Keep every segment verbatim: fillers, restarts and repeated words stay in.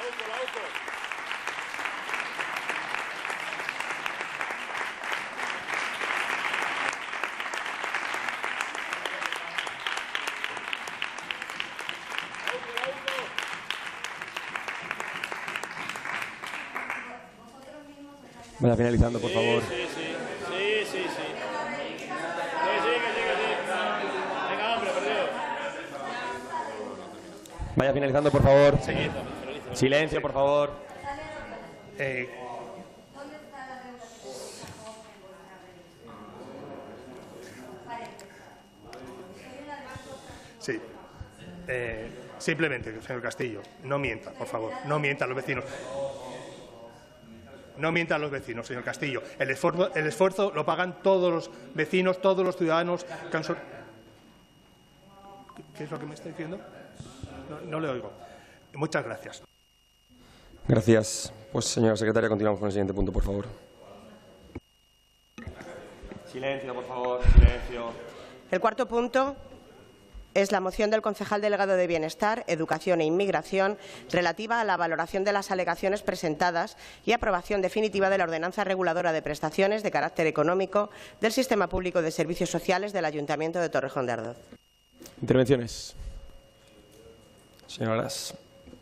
Vaya finalizando, por favor. Sí, sí, sí, sí, sí. Sí, sí, que sí, que sí. Venga, hombre, perdido. Vaya finalizando, por favor. Seguid. Silencio, por favor. Eh, sí. Eh, simplemente, señor Castillo, no mienta, por favor. No mientan los vecinos. No mientan los vecinos, señor Castillo. El esfuerzo, el esfuerzo lo pagan todos los vecinos, todos los ciudadanos que han sol... ¿Qué es lo que me está diciendo? No, no le oigo. Muchas gracias. Gracias. Pues, señora secretaria, continuamos con el siguiente punto, por favor. Silencio, por favor. Silencio. El cuarto punto es la moción del concejal delegado de Bienestar, Educación e Inmigración relativa a la valoración de las alegaciones presentadas y aprobación definitiva de la ordenanza reguladora de prestaciones de carácter económico del Sistema Público de Servicios Sociales del Ayuntamiento de Torrejón de Ardoz. Intervenciones. Señora Aras.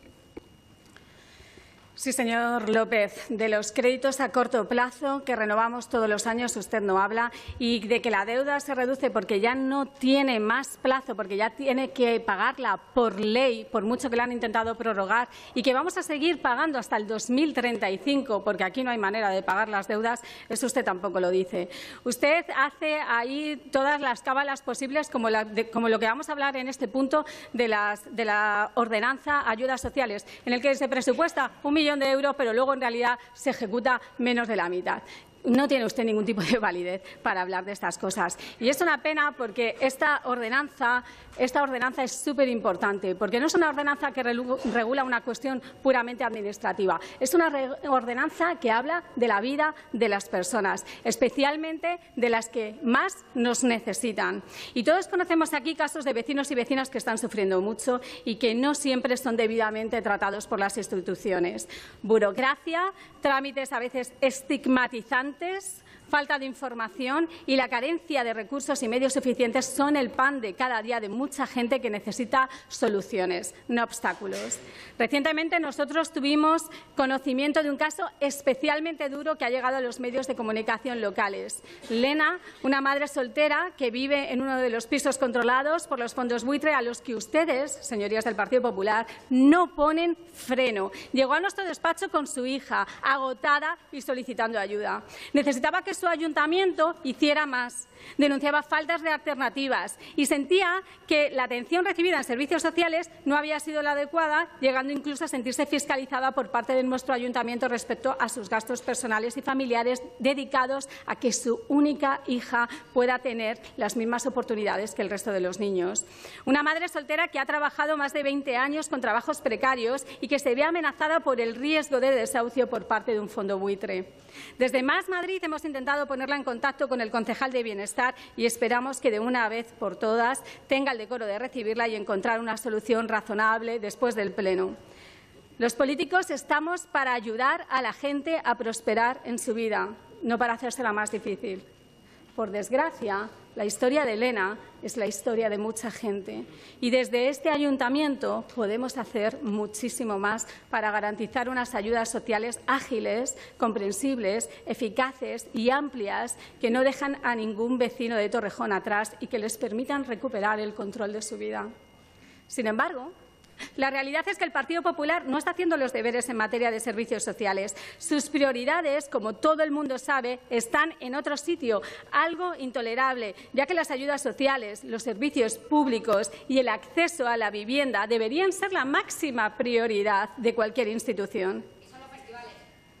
Sí, señor López. De los créditos a corto plazo que renovamos todos los años usted no habla, y de que la deuda se reduce porque ya no tiene más plazo, porque ya tiene que pagarla por ley, por mucho que la han intentado prorrogar, y que vamos a seguir pagando hasta el dos mil treinta y cinco, porque aquí no hay manera de pagar las deudas. Eso usted tampoco lo dice. Usted hace ahí todas las cábalas posibles, como, la, de, como lo que vamos a hablar en este punto de, las, de la ordenanza ayudas sociales, en el que se presupuesta un millón de euros, pero luego en realidad se ejecuta menos de la mitad. No tiene usted ningún tipo de validez para hablar de estas cosas. Y es una pena porque esta ordenanza, esta ordenanza es súper importante, porque no es una ordenanza que regula una cuestión puramente administrativa. Es una ordenanza que habla de la vida de las personas, especialmente de las que más nos necesitan. Y todos conocemos aquí casos de vecinos y vecinas que están sufriendo mucho y que no siempre son debidamente tratados por las instituciones. Burocracia, trámites a veces estigmatizantes, falta de información y la carencia de recursos y medios suficientes son el pan de cada día de mucha gente que necesita soluciones, no obstáculos. Recientemente nosotros tuvimos conocimiento de un caso especialmente duro que ha llegado a los medios de comunicación locales. Lena, una madre soltera que vive en uno de los pisos controlados por los fondos buitre, a los que ustedes, señorías del Partido Popular, no ponen freno. Llegó a nuestro despacho con su hija, agotada y solicitando ayuda. Necesitaba que su ayuntamiento hiciera más. Denunciaba faltas de alternativas y sentía que la atención recibida en servicios sociales no había sido la adecuada, llegando incluso a sentirse fiscalizada por parte de nuestro ayuntamiento respecto a sus gastos personales y familiares dedicados a que su única hija pueda tener las mismas oportunidades que el resto de los niños. Una madre soltera que ha trabajado más de veinte años con trabajos precarios y que se ve amenazada por el riesgo de desahucio por parte de un fondo buitre. Desde Más Madrid hemos intentado ponerla en contacto con el concejal de Bienestar y esperamos que de una vez por todas tenga el decoro de recibirla y encontrar una solución razonable después del Pleno. Los políticos estamos para ayudar a la gente a prosperar en su vida, no para hacérsela más difícil. Por desgracia, la historia de Elena es la historia de mucha gente y desde este ayuntamiento podemos hacer muchísimo más para garantizar unas ayudas sociales ágiles, comprensibles, eficaces y amplias que no dejan a ningún vecino de Torrejón atrás y que les permitan recuperar el control de su vida. Sin embargo, la realidad es que el Partido Popular no está haciendo los deberes en materia de servicios sociales. Sus prioridades, como todo el mundo sabe, están en otro sitio, algo intolerable, ya que las ayudas sociales, los servicios públicos y el acceso a la vivienda deberían ser la máxima prioridad de cualquier institución.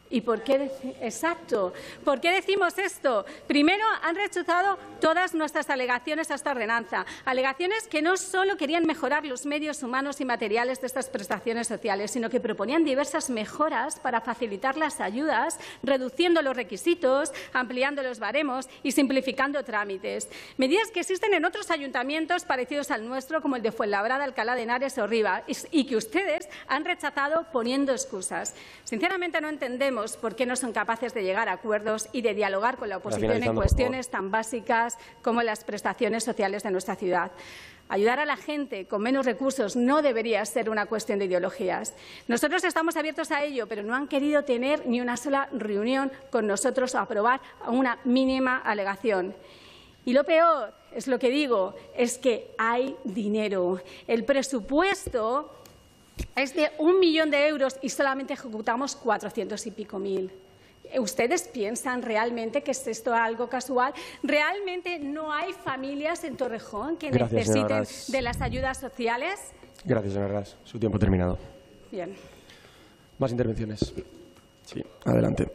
¿Y por qué? Exacto. ¿Por qué decimos esto? Primero, han rechazado todas nuestras alegaciones a esta ordenanza. Alegaciones que no solo querían mejorar los medios humanos y materiales de estas prestaciones sociales, sino que proponían diversas mejoras para facilitar las ayudas, reduciendo los requisitos, ampliando los baremos y simplificando trámites. Medidas que existen en otros ayuntamientos parecidos al nuestro, como el de Fuenlabrada, Alcalá de Henares o Rivas, y que ustedes han rechazado poniendo excusas. Sinceramente, no entendemos por qué no son capaces de llegar a acuerdos y de dialogar con la oposición en cuestiones tan básicas como las prestaciones sociales de nuestra ciudad. Ayudar a la gente con menos recursos no debería ser una cuestión de ideologías. Nosotros estamos abiertos a ello, pero no han querido tener ni una sola reunión con nosotros o aprobar una mínima alegación. Y lo peor, es lo que digo, es que hay dinero. El presupuesto es de un millón de euros y solamente ejecutamos cuatrocientos y pico mil. ¿Ustedes piensan realmente que es esto algo casual? ¿Realmente no hay familias en Torrejón que Gracias, necesiten de las ayudas sociales? Gracias, señora Ras. Su tiempo ha terminado. Bien. ¿Más intervenciones? Sí, adelante.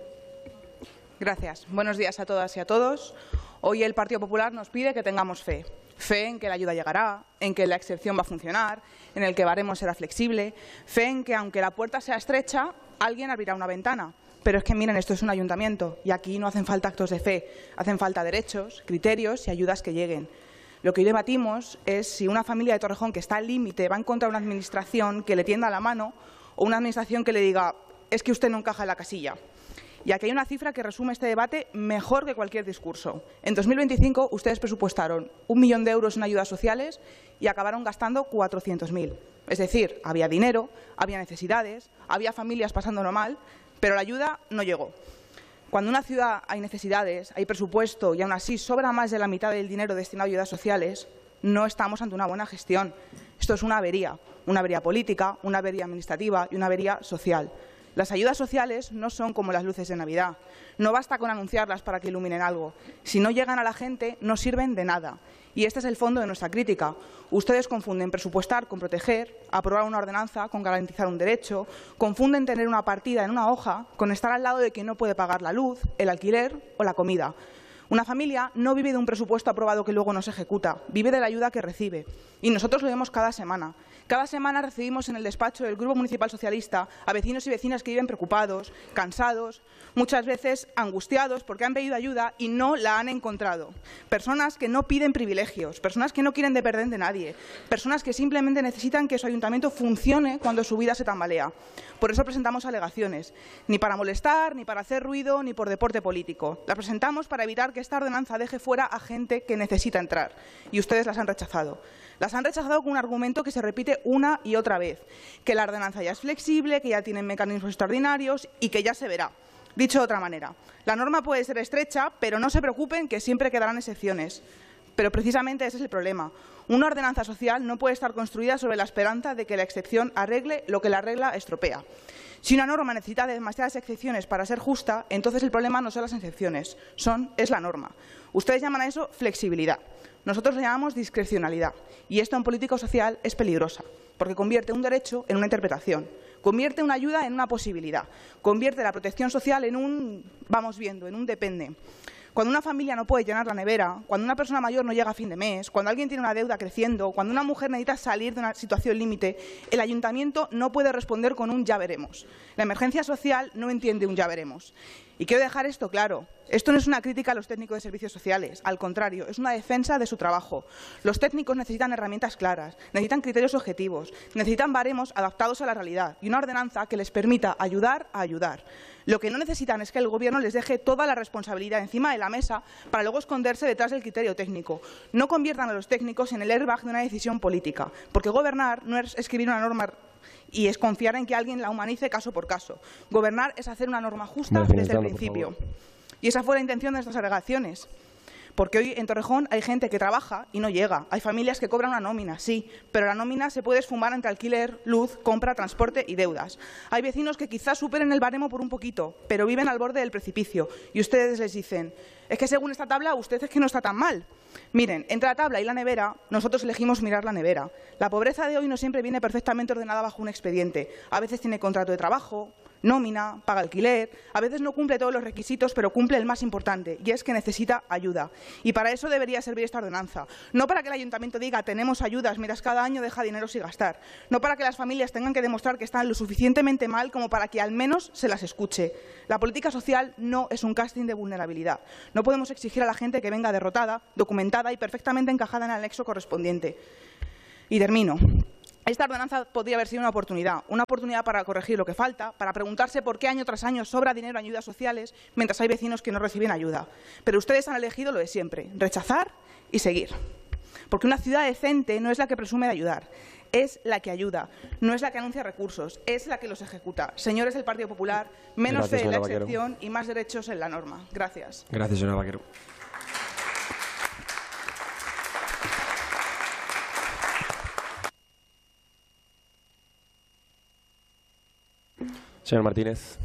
Gracias. Buenos días a todas y a todos. Hoy el Partido Popular nos pide que tengamos fe. Fe en que la ayuda llegará, en que la excepción va a funcionar, en el que baremo será flexible, fe en que, aunque la puerta sea estrecha, alguien abrirá una ventana. Pero es que, miren, esto es un ayuntamiento y aquí no hacen falta actos de fe, hacen falta derechos, criterios y ayudas que lleguen. Lo que hoy debatimos es si una familia de Torrejón que está al límite va a encontrar una administración que le tienda la mano o una administración que le diga es que usted no encaja en la casilla. Y aquí hay una cifra que resume este debate mejor que cualquier discurso. En dos mil veinticinco ustedes presupuestaron un millón de euros en ayudas sociales y acabaron gastando cuatrocientos mil. Es decir, había dinero, había necesidades, había familias pasándolo mal, pero la ayuda no llegó. Cuando en una ciudad hay necesidades, hay presupuesto y aún así sobra más de la mitad del dinero destinado a ayudas sociales, no estamos ante una buena gestión. Esto es una avería, una avería política, una avería administrativa y una avería social. Las ayudas sociales no son como las luces de Navidad. No basta con anunciarlas para que iluminen algo. Si no llegan a la gente, no sirven de nada. Y este es el fondo de nuestra crítica. Ustedes confunden presupuestar con proteger, aprobar una ordenanza con garantizar un derecho, confunden tener una partida en una hoja con estar al lado de quien no puede pagar la luz, el alquiler o la comida. Una familia no vive de un presupuesto aprobado que luego no se ejecuta, vive de la ayuda que recibe. Y nosotros lo vemos cada semana. Cada semana recibimos en el despacho del Grupo Municipal Socialista a vecinos y vecinas que viven preocupados, cansados, muchas veces angustiados porque han pedido ayuda y no la han encontrado. Personas que no piden privilegios, personas que no quieren depender de nadie, personas que simplemente necesitan que su ayuntamiento funcione cuando su vida se tambalea. Por eso presentamos alegaciones, ni para molestar, ni para hacer ruido, ni por deporte político. Las presentamos para evitar que esta ordenanza deje fuera a gente que necesita entrar. Y ustedes las han rechazado. Las han rechazado con un argumento que se repite una y otra vez, que la ordenanza ya es flexible, que ya tienen mecanismos extraordinarios y que ya se verá. Dicho de otra manera, la norma puede ser estrecha, pero no se preocupen que siempre quedarán excepciones. Pero precisamente ese es el problema. Una ordenanza social no puede estar construida sobre la esperanza de que la excepción arregle lo que la regla estropea. Si una norma necesita de demasiadas excepciones para ser justa, entonces el problema no son las excepciones, son, es la norma. Ustedes llaman a eso flexibilidad. Nosotros le llamamos discrecionalidad. Y esto en política social es peligrosa, porque convierte un derecho en una interpretación, convierte una ayuda en una posibilidad, convierte la protección social en un vamos viendo, en un depende. Cuando una familia no puede llenar la nevera, cuando una persona mayor no llega a fin de mes, cuando alguien tiene una deuda creciendo, cuando una mujer necesita salir de una situación límite, el ayuntamiento no puede responder con un ya veremos. La emergencia social no entiende un ya veremos. Y quiero dejar esto claro. Esto no es una crítica a los técnicos de servicios sociales. Al contrario, es una defensa de su trabajo. Los técnicos necesitan herramientas claras, necesitan criterios objetivos, necesitan baremos adaptados a la realidad y una ordenanza que les permita ayudar a ayudar. Lo que no necesitan es que el Gobierno les deje toda la responsabilidad encima de la mesa para luego esconderse detrás del criterio técnico. No conviertan a los técnicos en el airbag de una decisión política, porque gobernar no es escribir una norma y es confiar en que alguien la humanice caso por caso. Gobernar es hacer una norma justa desde el principio. Y esa fue la intención de nuestras alegaciones. Porque hoy en Torrejón hay gente que trabaja y no llega. Hay familias que cobran una nómina, sí, pero la nómina se puede esfumar entre alquiler, luz, compra, transporte y deudas. Hay vecinos que quizás superen el baremo por un poquito, pero viven al borde del precipicio. Y ustedes les dicen, es que según esta tabla, usted es que no está tan mal. Miren, entre la tabla y la nevera, nosotros elegimos mirar la nevera. La pobreza de hoy no siempre viene perfectamente ordenada bajo un expediente. A veces tiene contrato de trabajo, nómina, paga alquiler, a veces no cumple todos los requisitos, pero cumple el más importante, y es que necesita ayuda. Y para eso debería servir esta ordenanza. No para que el ayuntamiento diga tenemos ayudas mientras cada año deja dinero sin gastar. No para que las familias tengan que demostrar que están lo suficientemente mal como para que al menos se las escuche. La política social no es un casting de vulnerabilidad. No podemos exigir a la gente que venga derrotada, documentada y perfectamente encajada en el anexo correspondiente. Y termino. Esta ordenanza podría haber sido una oportunidad, una oportunidad para corregir lo que falta, para preguntarse por qué año tras año sobra dinero en ayudas sociales mientras hay vecinos que no reciben ayuda. Pero ustedes han elegido lo de siempre, rechazar y seguir. Porque una ciudad decente no es la que presume de ayudar, es la que ayuda, no es la que anuncia recursos, es la que los ejecuta. Señores del Partido Popular, menos Gracias, fe en la señora Vaquero. excepción y más derechos en la norma. Gracias. Gracias, señora Vaquero. Señor Martínez.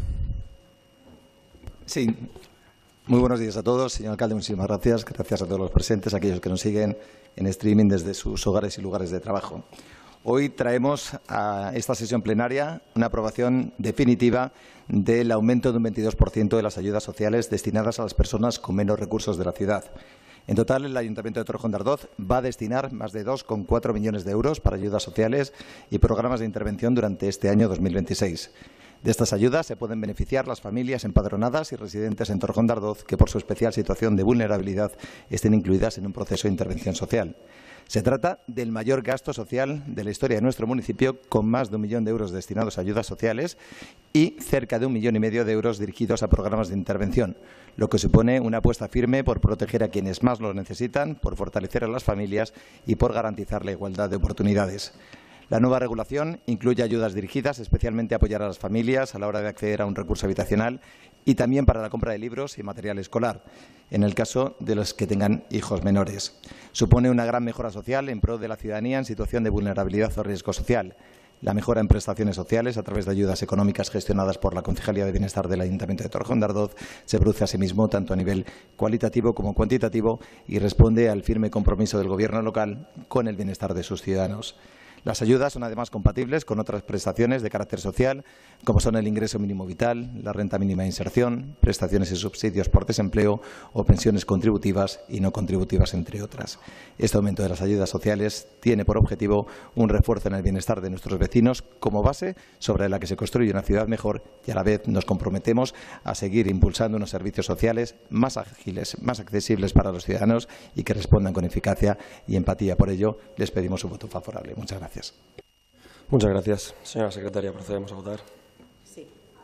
Sí. Muy buenos días a todos. Señor alcalde, muchísimas gracias. Gracias a todos los presentes, a aquellos que nos siguen en streaming desde sus hogares y lugares de trabajo. Hoy traemos a esta sesión plenaria una aprobación definitiva del aumento de un veintidós por ciento de las ayudas sociales destinadas a las personas con menos recursos de la ciudad. En total, el Ayuntamiento de Torrejón de Ardoz va a destinar más de dos coma cuatro millones de euros para ayudas sociales y programas de intervención durante este año dos mil veintiséis. De estas ayudas se pueden beneficiar las familias empadronadas y residentes en Torrejón de Ardoz que, por su especial situación de vulnerabilidad, estén incluidas en un proceso de intervención social. Se trata del mayor gasto social de la historia de nuestro municipio, con más de un millón de euros destinados a ayudas sociales y cerca de un millón y medio de euros dirigidos a programas de intervención, lo que supone una apuesta firme por proteger a quienes más lo necesitan, por fortalecer a las familias y por garantizar la igualdad de oportunidades. La nueva regulación incluye ayudas dirigidas especialmente a apoyar a las familias a la hora de acceder a un recurso habitacional y también para la compra de libros y material escolar, en el caso de los que tengan hijos menores. Supone una gran mejora social en pro de la ciudadanía en situación de vulnerabilidad o riesgo social. La mejora en prestaciones sociales a través de ayudas económicas gestionadas por la Concejalía de Bienestar del Ayuntamiento de Torrejón de Ardoz se produce asimismo tanto a nivel cualitativo como cuantitativo y responde al firme compromiso del Gobierno local con el bienestar de sus ciudadanos. Las ayudas son además compatibles con otras prestaciones de carácter social, como son el ingreso mínimo vital, la renta mínima de inserción, prestaciones y subsidios por desempleo o pensiones contributivas y no contributivas, entre otras. Este aumento de las ayudas sociales tiene por objetivo un refuerzo en el bienestar de nuestros vecinos como base sobre la que se construye una ciudad mejor y a la vez nos comprometemos a seguir impulsando unos servicios sociales más ágiles, más accesibles para los ciudadanos y que respondan con eficacia y empatía. Por ello, les pedimos su voto favorable. Muchas gracias. Gracias. Muchas gracias. Señora secretaria, procedemos a votar. Sí.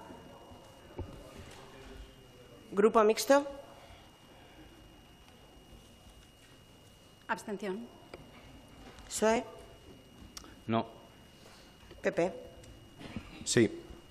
Grupo Mixto. Abstención. P S O E. No. P P. Sí.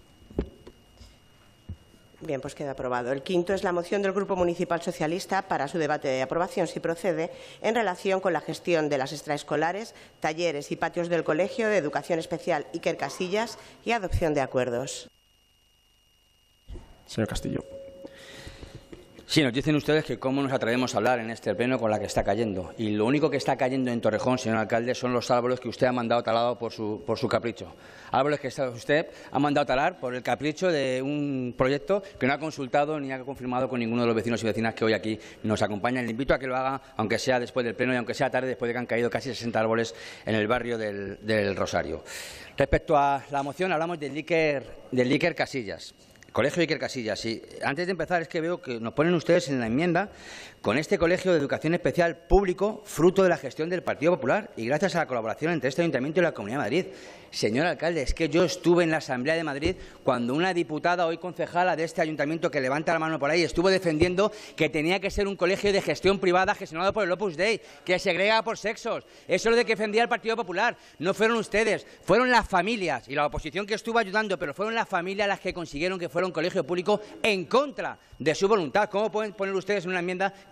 Bien, pues queda aprobado. El quinto es la moción del Grupo Municipal Socialista para su debate de aprobación, si procede, en relación con la gestión de las extraescolares, talleres y patios del Colegio de Educación Especial Iker Casillas y adopción de acuerdos. Señor Castillo. Sí, nos dicen ustedes que cómo nos atrevemos a hablar en este pleno con la que está cayendo. Y lo único que está cayendo en Torrejón, señor alcalde, son los árboles que usted ha mandado talado por su, por su capricho. Árboles que usted ha mandado talar por el capricho de un proyecto que no ha consultado ni ha confirmado con ninguno de los vecinos y vecinas que hoy aquí nos acompañan. Le invito a que lo haga, aunque sea después del pleno y aunque sea tarde, después de que han caído casi sesenta árboles en el barrio del, del Rosario. Respecto a la moción, hablamos del Iker, del Iker Casillas. Colegio Iker Casillas, sí. Antes de empezar, es que veo que nos ponen ustedes en la enmienda con este colegio de educación especial público, fruto de la gestión del Partido Popular y gracias a la colaboración entre este Ayuntamiento y la Comunidad de Madrid. Señor alcalde, es que yo estuve en la Asamblea de Madrid cuando una diputada, hoy concejala de este Ayuntamiento, que levanta la mano por ahí, estuvo defendiendo que tenía que ser un colegio de gestión privada gestionado por el Opus Dei, que segrega por sexos. Eso es lo de que defendía el Partido Popular. No fueron ustedes, fueron las familias y la oposición que estuvo ayudando, pero fueron las familias las que consiguieron que fuera un colegio público en contra de su voluntad. ¿Cómo pueden poner ustedes en una enmienda que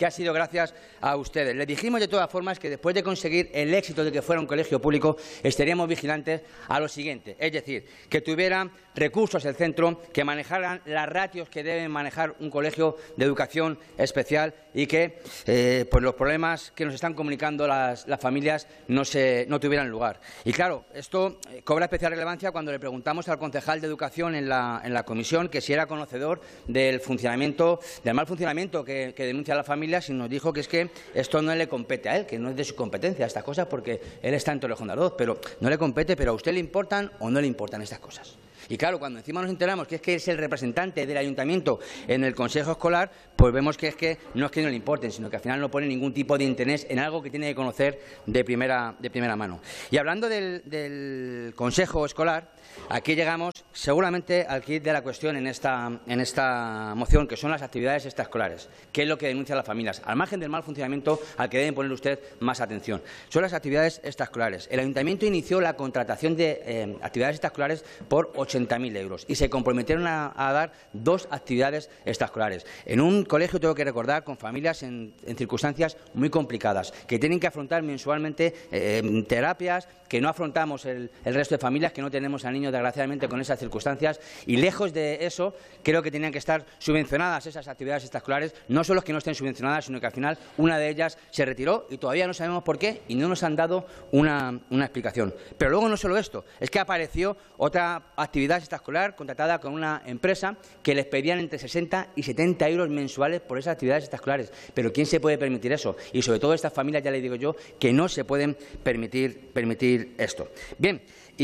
que ha sido gracias a ustedes. Les dijimos de todas formas que después de conseguir el éxito de que fuera un colegio público, estaríamos vigilantes a lo siguiente, es decir, que tuvieran recursos el centro, que manejaran las ratios que deben manejar un colegio de educación especial y que eh, pues los problemas que nos están comunicando las, las familias no, se, no tuvieran lugar. Y claro, esto cobra especial relevancia cuando le preguntamos al concejal de Educación en la, en la comisión que si era conocedor del funcionamiento, del mal funcionamiento que, que denuncian las familias, y nos dijo que es que esto no le compete a él, que no es de su competencia estas cosas, porque él está en Torrejón de Ardoz, pero no le compete, pero a usted le importan o no le importan estas cosas. Y claro, cuando encima nos enteramos que es que es el representante del ayuntamiento en el consejo escolar, pues vemos que es que no es que no le importen, sino que al final no pone ningún tipo de interés en algo que tiene que conocer de primera, de primera mano. Y hablando del, del consejo escolar, aquí llegamos seguramente al kit de la cuestión en esta, en esta moción, que son las actividades extraescolares, que es lo que denuncian las familias, al margen del mal funcionamiento al que deben poner usted más atención. Son las actividades extraescolares. El ayuntamiento inició la contratación de eh, actividades extraescolares por ochenta mil euros y se comprometieron a, a dar dos actividades extraescolares. En un colegio, tengo que recordar, con familias en, en circunstancias muy complicadas, que tienen que afrontar mensualmente eh, terapias que no afrontamos el, el resto de familias que no tenemos a niños, desgraciadamente, con esas circunstancias, y lejos de eso, creo que tenían que estar subvencionadas esas actividades extraescolares, no solo que no estén subvencionadas, sino que al final una de ellas se retiró y todavía no sabemos por qué y no nos han dado una, una explicación. Pero luego no solo esto, es que apareció otra actividad extraescolar contratada con una empresa que les pedían entre sesenta y setenta euros mensuales por esas actividades extraescolares. Pero ¿quién se puede permitir eso? Y sobre todo estas familias, ya les digo yo, que no se pueden permitir, permitir esto. Bien,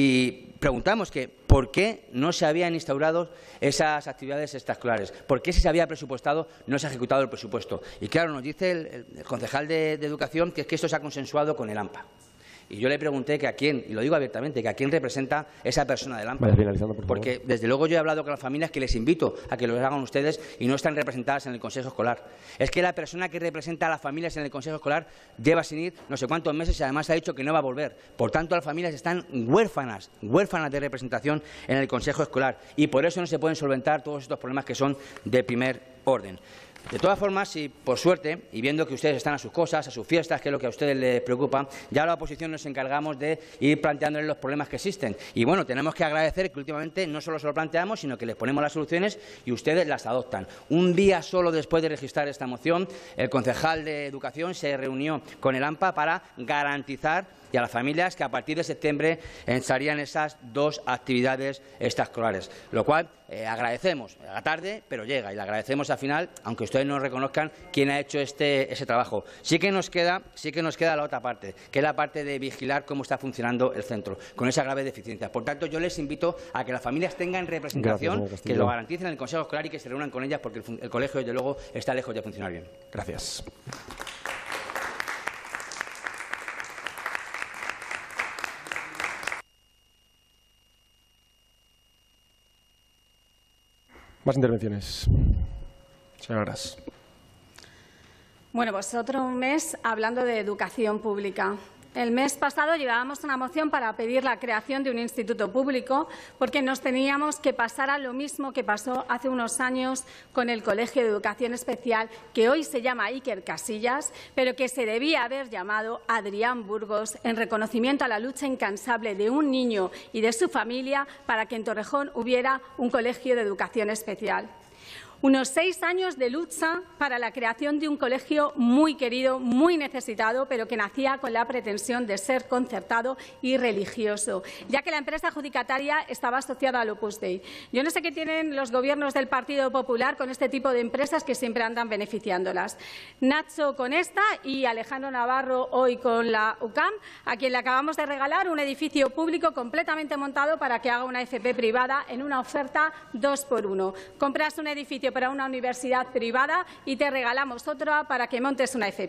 y preguntamos que por qué no se habían instaurado esas actividades extraescolares, por qué si se había presupuestado no se ha ejecutado el presupuesto. Y claro, nos dice el, el concejal de, de Educación que es que esto se ha consensuado con el AMPA. Y yo le pregunté que a quién, y lo digo abiertamente, que a quién representa esa persona del AMPA. Vaya finalizando, por favor. Porque desde luego yo he hablado con las familias que les invito a que lo hagan ustedes y no están representadas en el Consejo Escolar. Es que la persona que representa a las familias en el Consejo Escolar lleva sin ir no sé cuántos meses y además ha dicho que no va a volver. Por tanto, las familias están huérfanas, huérfanas de representación en el Consejo Escolar y por eso no se pueden solventar todos estos problemas que son de primer orden. De todas formas, si por suerte, y viendo que ustedes están a sus cosas, a sus fiestas, que es lo que a ustedes les preocupa, ya la oposición nos encargamos de ir planteándoles los problemas que existen. Y bueno, tenemos que agradecer que últimamente no solo se lo planteamos, sino que les ponemos las soluciones y ustedes las adoptan. Un día solo después de registrar esta moción, el concejal de Educación se reunió con el AMPA para garantizar y a las familias que a partir de septiembre estarían esas dos actividades extraescolares, lo cual eh, agradecemos. A la tarde, pero llega, y le agradecemos al final, aunque ustedes no reconozcan quién ha hecho este, ese trabajo. Sí que nos queda, sí que nos queda la otra parte, que es la parte de vigilar cómo está funcionando el centro, con esa grave deficiencia. Por tanto, yo les invito a que las familias tengan representación, Gracias, que lo garanticen en el Consejo Escolar y que se reúnan con ellas, porque el, el colegio, desde luego, está lejos de funcionar bien. Gracias. Más intervenciones. Señora Gras. Bueno, pues otro mes hablando de educación pública. El mes pasado llevábamos una moción para pedir la creación de un instituto público porque nos teníamos que pasar a lo mismo que pasó hace unos años con el Colegio de Educación Especial, que hoy se llama Iker Casillas, pero que se debía haber llamado Adrián Burgos, en reconocimiento a la lucha incansable de un niño y de su familia para que en Torrejón hubiera un colegio de educación especial. Unos seis años de lucha para la creación de un colegio muy querido, muy necesitado, pero que nacía con la pretensión de ser concertado y religioso, ya que la empresa adjudicataria estaba asociada al Opus Dei. Yo no sé qué tienen los gobiernos del Partido Popular con este tipo de empresas que siempre andan beneficiándolas. Nacho con esta y Alejandro Navarro hoy con la U C A M, a quien le acabamos de regalar un edificio público completamente montado para que haga una F P privada en una oferta dos por uno. Compras un edificio para una universidad privada y te regalamos otra para que montes una F P.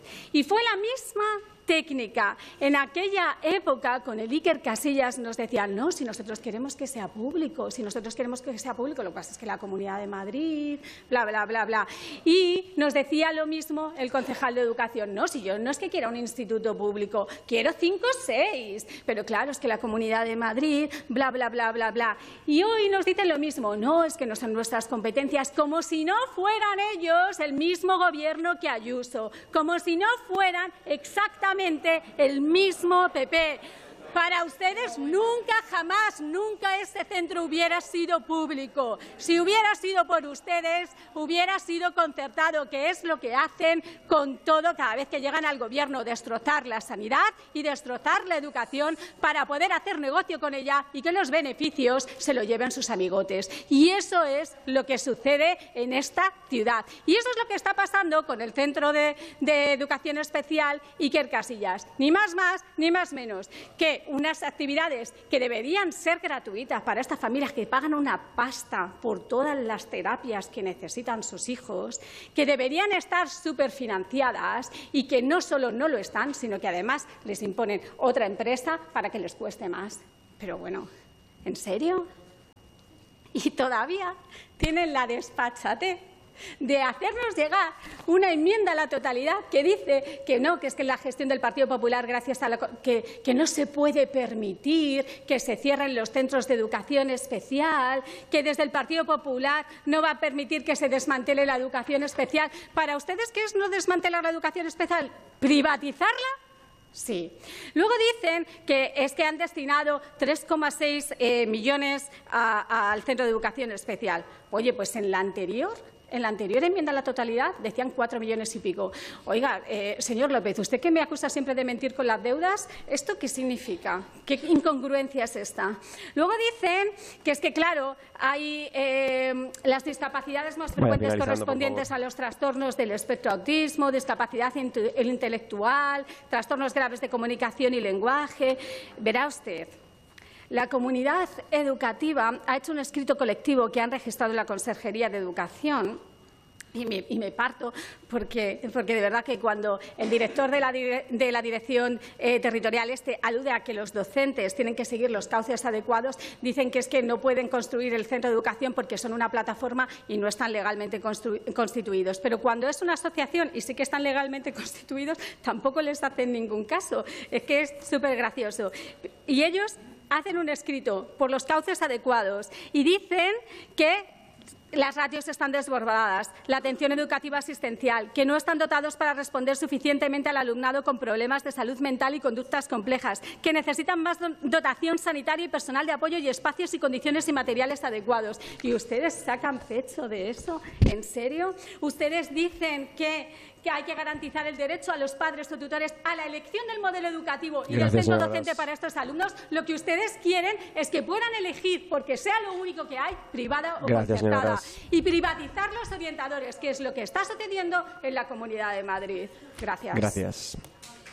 Y fue la misma técnica. En aquella época, con el Iker Casillas, nos decían, no, si nosotros queremos que sea público, si nosotros queremos que sea público, lo que pasa es que la Comunidad de Madrid, bla, bla, bla, bla. Y nos decía lo mismo el concejal de Educación, no, si yo no es que quiera un instituto público, quiero cinco o seis, pero claro, es que la Comunidad de Madrid, bla, bla, bla, bla, bla. Y hoy nos dicen lo mismo, no, es que no son nuestras competencias, como si no fueran ellos el mismo gobierno que Ayuso, como si no fueran exactamente el mismo P P. Para ustedes nunca, jamás, nunca este centro hubiera sido público. Si hubiera sido por ustedes, hubiera sido concertado, que es lo que hacen con todo cada vez que llegan al Gobierno, destrozar la sanidad y destrozar la educación para poder hacer negocio con ella y que los beneficios se lo lleven sus amigotes. Y eso es lo que sucede en esta ciudad. Y eso es lo que está pasando con el Centro de, de Educación Especial Iker Casillas. Ni más más, ni más menos que unas actividades que deberían ser gratuitas para estas familias que pagan una pasta por todas las terapias que necesitan sus hijos, que deberían estar superfinanciadas y que no solo no lo están, sino que además les imponen otra empresa para que les cueste más. Pero bueno, ¿en serio? Y todavía tienen la desfachatez de hacernos llegar una enmienda a la totalidad que dice que no, que es que la gestión del Partido Popular, gracias a la que, que no se puede permitir que se cierren los centros de educación especial, que desde el Partido Popular no va a permitir que se desmantele la educación especial. ¿Para ustedes qué es no desmantelar la educación especial? ¿Privatizarla? Sí. Luego dicen que es que han destinado tres coma seis eh, millones a, a, al Centro de Educación Especial. Oye, pues en la anterior... En la anterior enmienda a la totalidad decían cuatro millones y pico. Oiga, eh, señor López, usted que me acusa siempre de mentir con las deudas, ¿esto qué significa? ¿Qué incongruencia es esta? Luego dicen que es que, claro, hay eh, las discapacidades más frecuentes correspondientes a los trastornos del espectro autismo, discapacidad intelectual, trastornos graves de comunicación y lenguaje. Verá usted. La comunidad educativa ha hecho un escrito colectivo que han registrado en la Consejería de Educación y me, y me parto porque, porque de verdad que cuando el director de la, de la Dirección eh, Territorial este alude a que los docentes tienen que seguir los cauces adecuados, dicen que es que no pueden construir el centro de educación porque son una plataforma y no están legalmente constituidos. Pero cuando es una asociación y sí que están legalmente constituidos, tampoco les hacen ningún caso. Es que es súper gracioso. Y ellos hacen un escrito por los cauces adecuados y dicen que las ratios están desbordadas, la atención educativa asistencial, que no están dotados para responder suficientemente al alumnado con problemas de salud mental y conductas complejas, que necesitan más dotación sanitaria y personal de apoyo y espacios y condiciones y materiales adecuados. ¿Y ustedes sacan pecho de eso? ¿En serio? ¿Ustedes dicen que, que hay que garantizar el derecho a los padres o tutores a la elección del modelo educativo y del centro docente para estos alumnos? Lo que ustedes quieren es que puedan elegir, porque sea lo único que hay, privada o concertada, y privatizar los orientadores, que es lo que está sucediendo en la Comunidad de Madrid. Gracias. Gracias.